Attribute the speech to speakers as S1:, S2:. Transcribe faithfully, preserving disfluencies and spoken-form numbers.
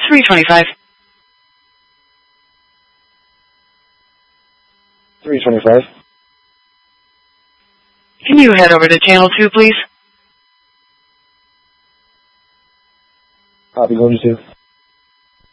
S1: three twenty-five.
S2: three twenty-five.
S1: Can you head over to channel two, please?
S2: Copy, going to two.